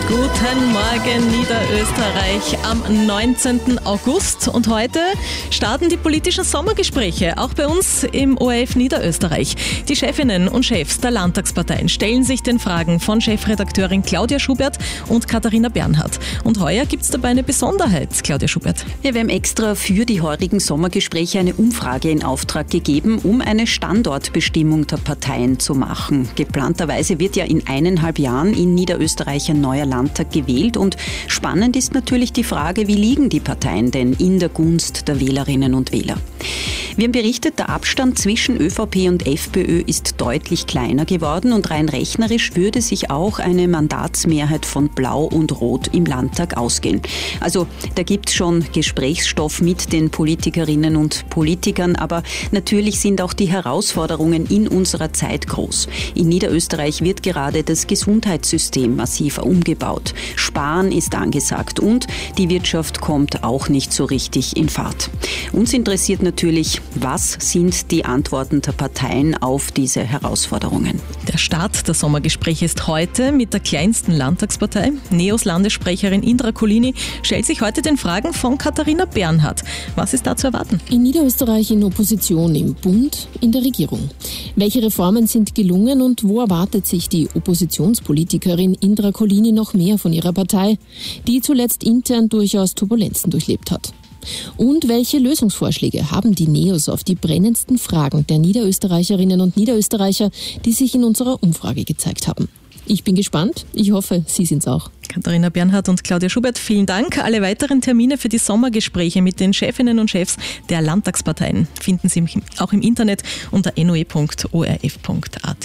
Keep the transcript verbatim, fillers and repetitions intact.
Guten Morgen Niederösterreich am neunzehnten August und heute starten die politischen Sommergespräche, auch bei uns im O R F Niederösterreich. Die Chefinnen und Chefs der Landtagsparteien stellen sich den Fragen von Chefredakteurin Claudia Schubert und Katharina Bernhardt. Und heuer gibt es dabei eine Besonderheit, Claudia Schubert. Ja, wir haben extra für die heurigen Sommergespräche eine Umfrage in Auftrag gegeben, um eine Standortbestimmung der Parteien zu machen. Geplanterweise wird ja in eineinhalb Jahren in Niederösterreich ein neuer Landtag gewählt und spannend ist natürlich die Frage, wie liegen die Parteien denn in der Gunst der Wählerinnen und Wähler? Wir haben berichtet, der Abstand zwischen ÖVP und FPÖ ist deutlich kleiner geworden und rein rechnerisch würde sich auch eine Mandatsmehrheit von Blau und Rot im Landtag ausgehen. Also da gibt es schon Gesprächsstoff mit den Politikerinnen und Politikern, aber natürlich sind auch die Herausforderungen in unserer Zeit groß. In Niederösterreich wird gerade das Gesundheitssystem massiv umgebaut. Sparen ist angesagt und die Wirtschaft kommt auch nicht so richtig in Fahrt. Uns interessiert natürlich, was sind die Antworten der Parteien auf diese Herausforderungen? Der Start der Sommergespräche ist heute mit der kleinsten Landtagspartei. Neos Landessprecherin Indra Colini stellt sich heute den Fragen von Katharina Bernhardt. Was ist da zu erwarten? In Niederösterreich in Opposition, im Bund, in der Regierung. Welche Reformen sind gelungen und wo erwartet sich die Oppositionspolitikerin Indra Colini noch mehr von ihrer Partei, die zuletzt intern durchaus Turbulenzen durchlebt hat? Und welche Lösungsvorschläge haben die Neos auf die brennendsten Fragen der Niederösterreicherinnen und Niederösterreicher, die sich in unserer Umfrage gezeigt haben? Ich bin gespannt. Ich hoffe, Sie sind's auch. Katharina Bernhardt und Claudia Schubert, vielen Dank. Alle weiteren Termine für die Sommergespräche mit den Chefinnen und Chefs der Landtagsparteien finden Sie auch im Internet unter n o e punkt o r f punkt a t.